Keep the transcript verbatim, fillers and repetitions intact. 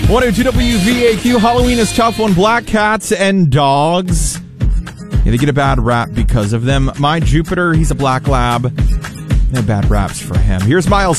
one oh two W V A Q. Halloween is tough when black cats and dogs. Yeah, they get a bad rap because of them. My Jupiter, he's a black lab. No bad raps for him. Here's Miles